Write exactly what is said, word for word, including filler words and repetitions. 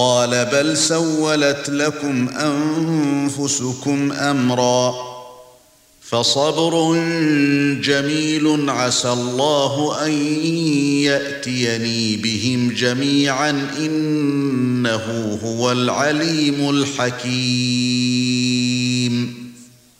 قال بل سولت لكم أنفسكم أمرا فصبر جميل عسى الله أن يأتيني بهم جميعا إنه هو العليم الحكيم